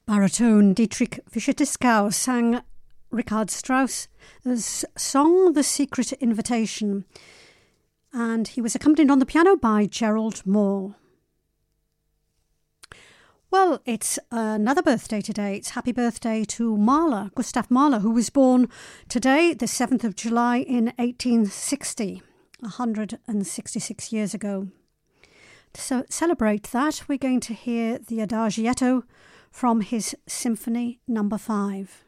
Baritone Dietrich Fischer-Dieskau sang Richard Strauss's song The Secret Invitation, and he was accompanied on the piano by Gerald Moore. Well, it's another birthday today. It's happy birthday to Mahler, Gustav Mahler, who was born today, the 7th of July in 1860, 166 years ago. To celebrate that, we're going to hear the Adagietto from his Symphony No. 5.